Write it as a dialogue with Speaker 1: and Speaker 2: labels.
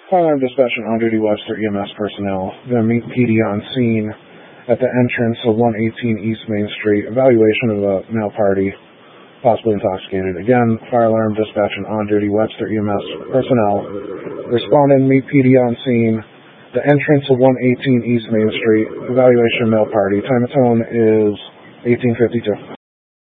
Speaker 1: Fire alarm dispatch and on-duty Webster EMS personnel. Then meet PD on scene at the entrance of 118 East Main Street. Evaluation of a male party, possibly intoxicated. Again, fire alarm dispatch and on-duty Webster EMS personnel. Respondent, meet PD on scene. The entrance of 118 East Main Street. Evaluation of male party. Time of tone is 1852.